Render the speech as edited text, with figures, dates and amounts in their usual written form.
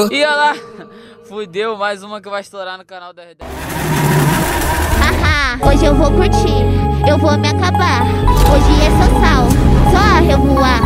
E olha lá, fudeu, mais uma que vai estourar no canal da RD. Haha, hoje eu vou curtir, eu vou me acabar. Hoje é só sal, só a revoar.